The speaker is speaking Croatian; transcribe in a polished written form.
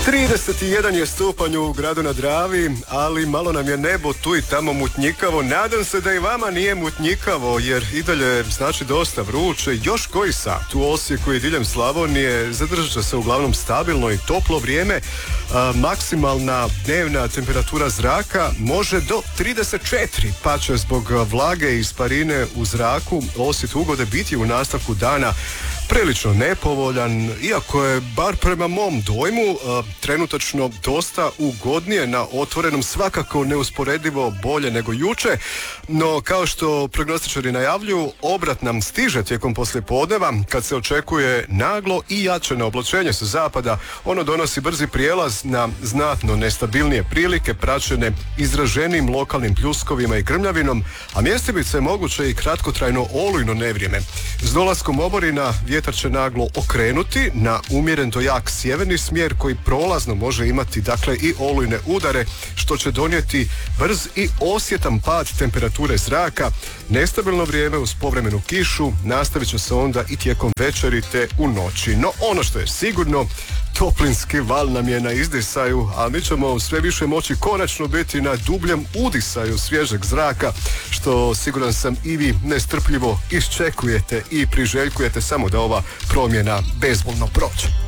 31 je stupanj u gradu na Dravi, ali malo nam je nebo tu i tamo mutnjikavo. Nadam se da i vama nije mutnjikavo, jer i dalje znači dosta vruće. Još koji sat u Osijeku i diljem Slavonije zadržat će se uglavnom stabilno i toplo vrijeme. Maksimalna dnevna temperatura zraka može do 34, pa će zbog vlage i isparine u zraku osjet ugode biti u nastavku dana prilično nepovoljan, iako je, bar prema mom dojmu, trenutačno dosta ugodnije na otvorenom, svakako neusporedivo bolje nego juče, no kao što prognostičari najavljuju, obrat nam stiže tijekom poslijepodneva kad se očekuje naglo i jače oblačenje sa zapada. Ono donosi brzi prijelaz na znatno nestabilnije prilike praćene izraženim lokalnim pljuskovima i grmljavinom, a mjestimice moguće i kratkotrajno olujno nevrijeme. S dolaskom oborina vjetar će naglo okrenuti na umjeren do jak sjeverni smjer koji prolazno može imati dakle i olujne udare, što će donijeti brz i osjetan pad temperature zraka. Nestabilno vrijeme uz povremenu kišu nastavit će se onda i tijekom večeri te u noći. No ono što je sigurno, toplinski val nam je na izdisaju, a mi ćemo sve više moći konačno biti na dubljem udisaju svježeg zraka, što siguran sam i vi nestrpljivo iščekujete i priželjkujete, samo da ova promjena bezbolno prođe.